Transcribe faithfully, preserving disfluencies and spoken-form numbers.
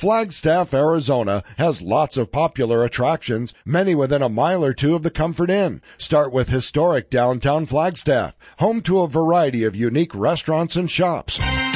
Flagstaff, Arizona has lots of popular attractions, many within a mile or two of the Comfort Inn. Start with historic downtown Flagstaff, home to a variety of unique restaurants and shops.